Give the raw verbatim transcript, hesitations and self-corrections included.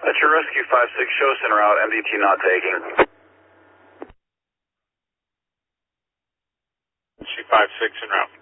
That's your rescue five six, show us en route, M D T not taking. Rescue five six en route.